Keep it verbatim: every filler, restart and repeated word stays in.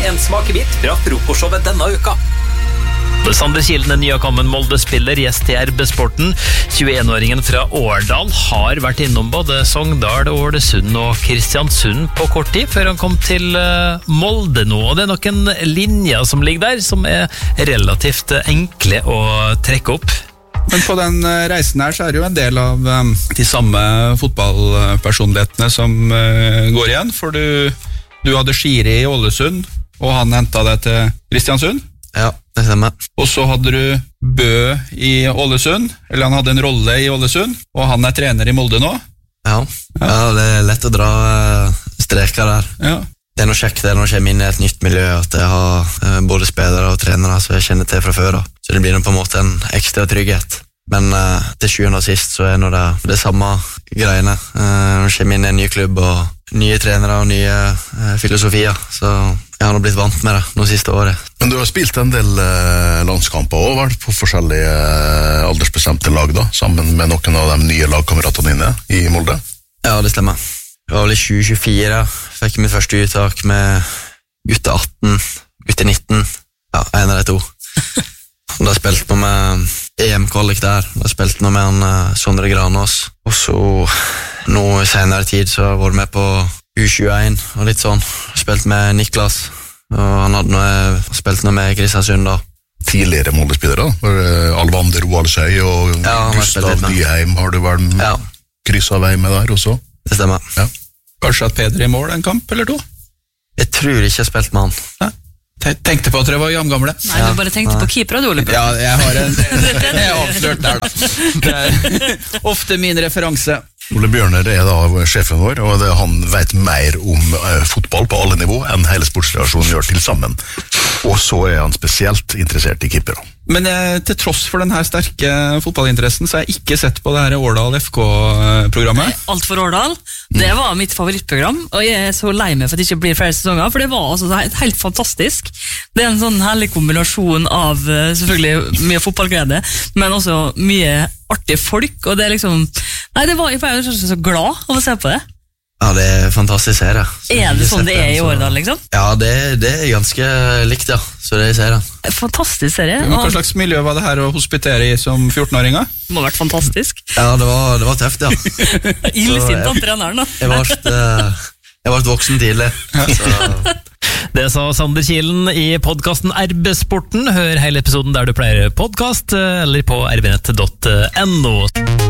en smakebit fra frokostshowet denne uka. Sander Kilen, den nyankommen Molde-spiller, gjest i R B-sporten. tjueen-åringen fra Årdal har vært innom både Sogndal, Ålesund og Kristiansund på kort tid, før han kom til Molde nå. Og det er nok en linje som ligger der, som er relativt enkle å trekke opp. Men på den reisen her så er det jo en del av um, de samme fotballpersonlighetene som uh, går igjen, for du, du hadde Skiri i Ålesund, og han hentet deg til Kristiansund. Ja, det stemmer. Og så hadde du Bø i Ålesund, eller han hadde en rolle i Ålesund, og han er trener i Molde nå. Ja, ja. ja det er lett å dra uh, streker der. Ja. Det er noe kjekt det når jeg kommer inn i et nytt miljø, at jeg har uh, både spillere og trenere som jeg kjenner til fra før. Da. Så det blir på en måte en ekstra trygghet. Men uh, til sjuende og sist så er det det samme greiene. Uh, når jeg kommer inn i en ny klubb og nye trenere og nye uh, filosofier, så jeg har nå blitt vant med det noe siste året. Men du har spilt en del uh, landskamper og vært på forskjellige uh, aldersbestemte lag da, sammen med noen av de nye lagkameratene dine i Molde? Ja, det stemmer. Det var vel i tjue tjuefire, fikk mitt første uttak med gutte atten, gutte nitten, ja, en av de to. Da spilte vi med E M-kvalik der, da spilte vi med han uh, Sondre Granås, og så nå i senere tid så har jeg vært med på U tjueen og litt sånn, spilte med Niklas, og han hadde noe, spilt noe med Kristiansund da. Tidligere Molde-spillere da, Alvander Roaldsøy og ja, Gustav Nyheim har du vel ja. krysset vei med der også? Det stemmer. Ja. Kanskje at Peder i mål en kamp eller to? Jeg tror ikke jeg spilte med han. Ja. Tenkte på at dere var jamgamle. Nei, du bare tenkte ja. på keeper, du, Ole. Ja, jeg har en jeg er avslørt der da. Det er ofte min referanse. Ole Bjørner er da sjefen vår, og det, han vet mer om uh, fotball på alle nivå enn hele sportsreaksjonen gjør til sammen. Og så er han spesielt interessert i keeper. Men eh, til tross for denne sterke fotballinteressen, så har jeg ikke sett på det her Årdal F K-programmet. Alt for Årdal, det var mitt favorittprogram, og jeg er så lei meg for at det ikke blir flere sesonger, for det var altså helt fantastisk. Det er en sånn herlig kombinasjon av selvfølgelig mye fotballglede, men også mye artige folk, og det er liksom, nei, det var, jeg var så glad av å se på det. Ja, det er fantastisk serie. Er det sånn det er i Årdal, liksom? Ja, det, det er ganske likt, ja. Så det er serien. Fantastisk serie. Men hva slags miljø var det her å hospitere i som fjorten-åringer? Det må ha vært fantastisk. Ja, det var, det var tøft, ja. Ildesint av treneren, da. Jeg ble, jeg ble voksen tidlig. Så. Det sa Sander Kilen i podcasten R B-sporten. Hør hele episoden der du pleier podcast, eller på r b nett punktum no.